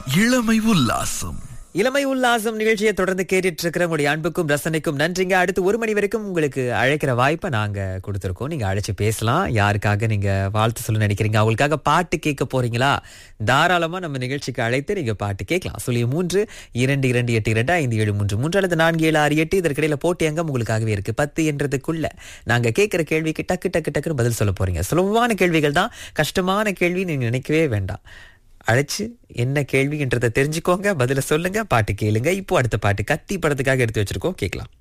இளமை உல்லாசம். இளமை உல்லாசம் நிகழ்ச்சியை தொடர்ந்து கேட்டுட்டு இருக்கிற உங்களுடைய அன்புக்கும் ரசனைக்கும் நன்றிங்க. அடுத்து 1 மணி வரைக்கும் உங்களுக்கு அழைக்கிற வாய்ப்பை நாங்க கொடுத்துருக்கோம். நீங்க அழைச்சு பேசலாம். யாருக்காக நீங்க வாழ்த்து சொல்ல நினைக்கிறீங்க, அவங்களுக்காக பாட்டு கேட்க போறீங்களா, தாராளமா நம்ம நிகழ்ச்சிக்கு அழைத்து நீங்க பாட்டு கேட்கலாம். 0322282573 அல்லது 4768. இதற்கிடையில போட்டி அங்கம் உங்களுக்காகவே இருக்கு. 10 என்றதுக்குள்ள நாங்க கேட்கிற கேள்விக்கு டக்கு டக்கு டக்குன்னு பதில் சொல்ல போறீங்க. சுலபமான கேள்விகள் தான், கஷ்டமான கேள்வி நீங்க நினைக்கவே வேண்டாம். அழைச்சு என்ன கேள்வின்றதை தெரிஞ்சுக்கோங்க, பதில சொல்லுங்க, பாட்டு கேளுங்க. இப்போ அடுத்த பாட்டு கத்தி படத்துக்காக எடுத்து வச்சிருக்கோம், கேட்கலாம்.